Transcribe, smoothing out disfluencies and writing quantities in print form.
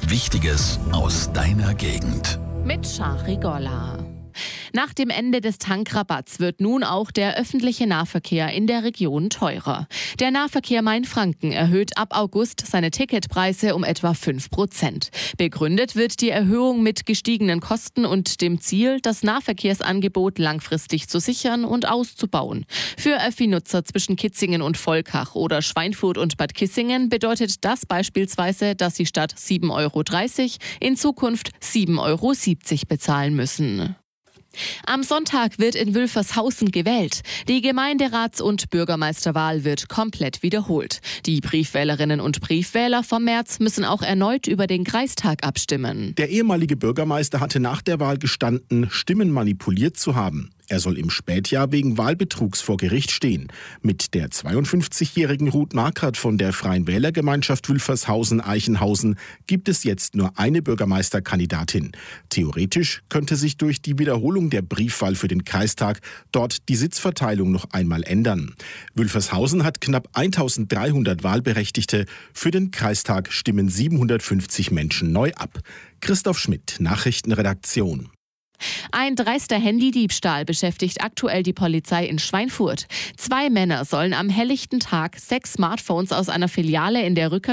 Wichtiges aus deiner Gegend. Mit Shari Golla. Nach dem Ende des Tankrabatts wird nun auch der öffentliche Nahverkehr in der Region teurer. Der Nahverkehr Mainfranken erhöht ab August seine Ticketpreise um etwa 5%. Begründet wird die Erhöhung mit gestiegenen Kosten und dem Ziel, das Nahverkehrsangebot langfristig zu sichern und auszubauen. Für Öffi-Nutzer zwischen Kitzingen und Volkach oder Schweinfurt und Bad Kissingen bedeutet das beispielsweise, dass sie statt 7,30 € in Zukunft 7,70 € bezahlen müssen. Am Sonntag wird in Wülfershausen gewählt. Die Gemeinderats- und Bürgermeisterwahl wird komplett wiederholt. Die Briefwählerinnen und Briefwähler vom März müssen auch erneut über den Kreistag abstimmen. Der ehemalige Bürgermeister hatte nach der Wahl gestanden, Stimmen manipuliert zu haben. Er soll im Spätjahr wegen Wahlbetrugs vor Gericht stehen. Mit der 52-jährigen Ruth Markert von der Freien Wählergemeinschaft Wülfershausen-Eichenhausen gibt es jetzt nur eine Bürgermeisterkandidatin. Theoretisch könnte sich durch die Wiederholung der Briefwahl für den Kreistag dort die Sitzverteilung noch einmal ändern. Wülfershausen hat knapp 1300 Wahlberechtigte. Für den Kreistag stimmen 750 Menschen neu ab. Christoph Schmidt, Nachrichtenredaktion. Ein dreister Handydiebstahl beschäftigt aktuell die Polizei in Schweinfurt. 2 Männer sollen am helllichten Tag 6 Smartphones aus einer Filiale in der